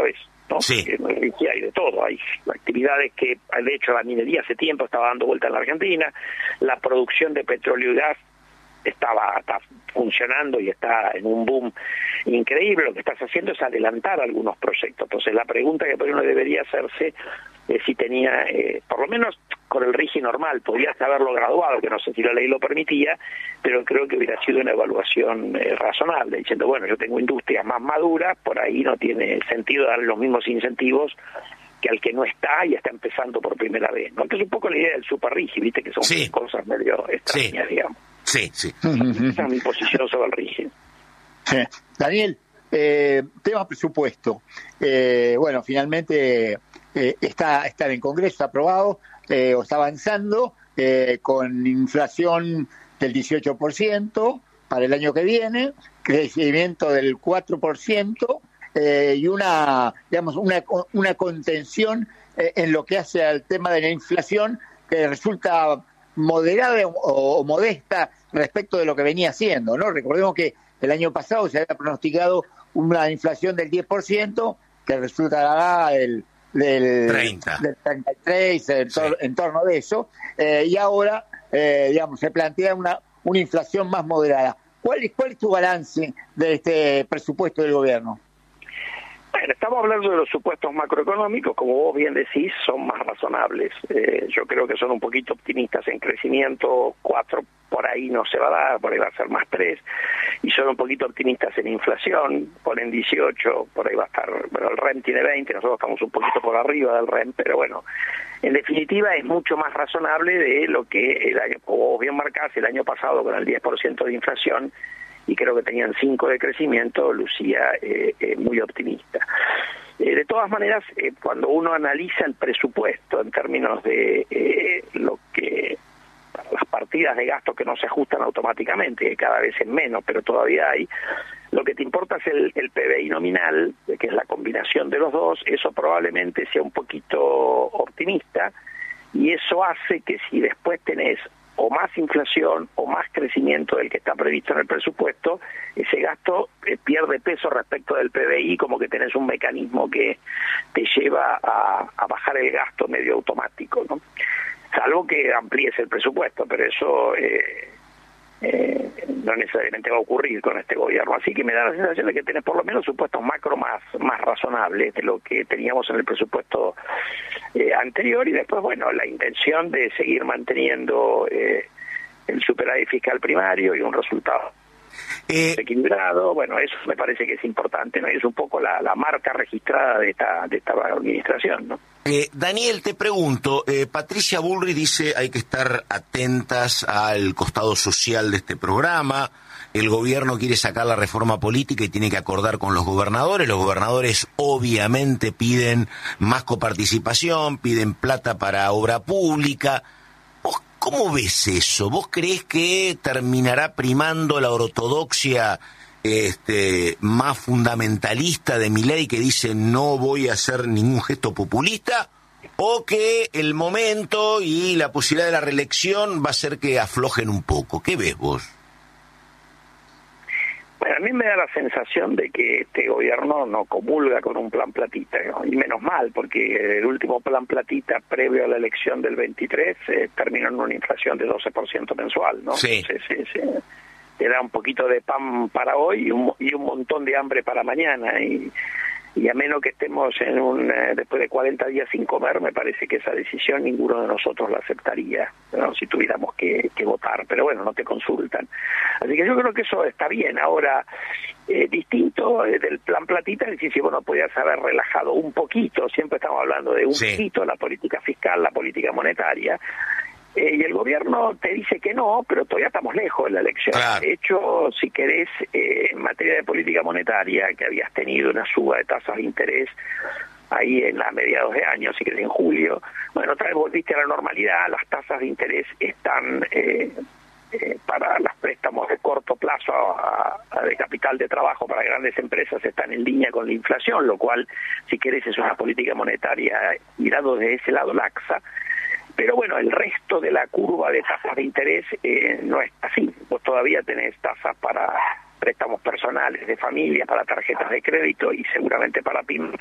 sabés, ¿no? Sí. Que hay de todo, hay actividades que, de hecho, la minería hace tiempo estaba dando vuelta en la Argentina, la producción de petróleo y gas está funcionando y está en un boom increíble. Lo que estás haciendo es adelantar algunos proyectos. Entonces la pregunta que por uno debería hacerse es si tenía, por lo menos con el RIGI normal, podías haberlo graduado, que no sé si la ley lo permitía, pero creo que hubiera sido una evaluación razonable, diciendo, bueno, yo tengo industrias más maduras, por ahí no tiene sentido darle los mismos incentivos que al que no está y está empezando por primera vez, ¿no? Que es un poco la idea del super RIGI, viste, que son cosas medio extrañas, digamos. Sí. Esa es mi posición sobre el RIGI. Daniel, tema presupuesto. Bueno, finalmente está en el Congreso, está aprobado, o está avanzando, con inflación del 18% para el año que viene, crecimiento del 4%, y una contención en lo que hace al tema de la inflación, que resulta moderada o modesta respecto de lo que venía haciendo, ¿no? Recordemos que el año pasado se había pronosticado una inflación del 10%, que resultará del 33, en torno de eso, y ahora, se plantea una inflación más moderada. ¿Cuál es tu balance de este presupuesto del gobierno? Bueno, estamos hablando de los supuestos macroeconómicos, como vos bien decís, son más razonables. Yo creo que son un poquito optimistas en crecimiento, 4 por ahí no se va a dar, por ahí va a ser más 3, y son un poquito optimistas en inflación, ponen 18, por ahí va a estar, bueno, el REM tiene 20, nosotros estamos un poquito por arriba del REM, pero bueno, en definitiva es mucho más razonable de lo que como vos bien marcás, el año pasado con el 10% de inflación, y creo que tenían 5 de crecimiento, lucía muy optimista. De todas maneras, cuando uno analiza el presupuesto en términos de lo que, para las partidas de gasto que no se ajustan automáticamente, que cada vez es menos, pero todavía hay, lo que te importa es el PBI nominal, que es la combinación de los dos, eso probablemente sea un poquito optimista, y eso hace que si después tenés o más inflación o más crecimiento del que está previsto en el presupuesto, ese gasto pierde peso respecto del PBI, como que tenés un mecanismo que te lleva a bajar el gasto medio automático, ¿no? Salvo que amplíes el presupuesto, pero eso no necesariamente va a ocurrir con este gobierno. Así que me da la sensación de que tenés por lo menos supuestos macro más razonables de lo que teníamos en el presupuesto anterior, y después, bueno, la intención de seguir manteniendo el superávit fiscal primario y un resultado equilibrado. Bueno, eso me parece que es importante, ¿no? Y es un poco la marca registrada de esta administración, ¿no? Daniel, te pregunto, Patricia Bullrich dice hay que estar atentas al costado social de este programa. El gobierno quiere sacar la reforma política y tiene que acordar con los gobernadores obviamente piden más coparticipación, piden plata para obra pública. ¿Vos cómo ves eso? ¿Vos creés que terminará primando la ortodoxia más fundamentalista de Milei, que dice no voy a hacer ningún gesto populista, o que el momento y la posibilidad de la reelección va a hacer que aflojen un poco? ¿Qué ves vos? Bueno, a mí me da la sensación de que este gobierno no comulga con un plan platita, ¿no? Y menos mal, porque el último plan platita previo a la elección del 23 terminó en una inflación de 12% mensual, ¿no? Sí. Sí. Te da un poquito de pan para hoy y un montón de hambre para mañana, y a menos que estemos después de 40 días sin comer, me parece que esa decisión ninguno de nosotros la aceptaría, ¿no? Si tuviéramos que votar, pero bueno, no te consultan. Así que yo creo que eso está bien. Ahora, distinto del plan platita, es decir, si bueno, podías haber relajado un poquito, siempre estamos hablando de un poquito la política fiscal, la política monetaria, y el gobierno te dice que no, pero todavía estamos lejos de la elección. Claro. De hecho, si querés, en materia de política monetaria, que habías tenido una suba de tasas de interés ahí en mediados de año, si querés en julio, bueno, otra vez volviste a la normalidad, las tasas de interés están para los préstamos de corto plazo de capital de trabajo para grandes empresas están en línea con la inflación, lo cual, si querés, es una política monetaria mirado de ese lado laxa. Pero bueno, el resto de la curva de tasas de interés no es así. Vos todavía tenés tasas para préstamos personales de familia, para tarjetas de crédito y seguramente para pymes